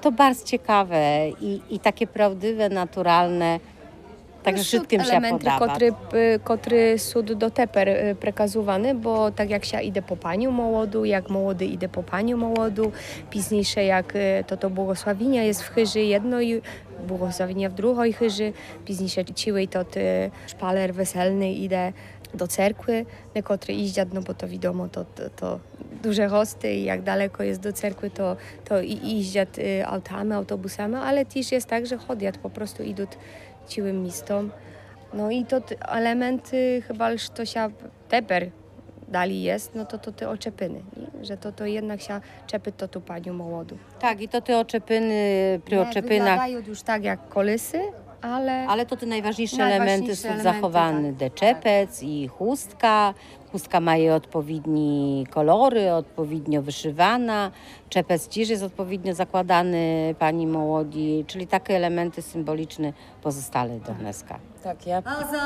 To bardzo ciekawe i takie prawdziwe, naturalne. Takže všetkým sa podáva. Котрі суд дотепер приказувані, бо так як ся іде по паню молоду, як молодий іде по паню молоду, пізніше як то благословіння є в хижі одної, благословіння в другої хижі, пізніше цілий тот шпалер весельний іде до церкви, некотрі їздять, ну бо то відомо, то duże hosty i jak daleko jest do cerkwy, to jeździą autami, autobusami, ale też jest tak, że chodzą, po prostu idą całym miastem. No i to elementy chyba już to się teper dali jest, no to te oczepiny, nie? Że to jednak się czepy to tu panią młodu. Tak, i to te oczepiny, pri oczepinach. Wyglądają już tak jak kolysy, ale to te najważniejsze elementy są zachowane. Tak. Deczepec i chustka. Chustka ma jej odpowiednie kolory, odpowiednio wyszywana. Czepec też jest odpowiednio zakładany pani młodzi, czyli takie elementy symboliczne pozostale do dneska. tak, ja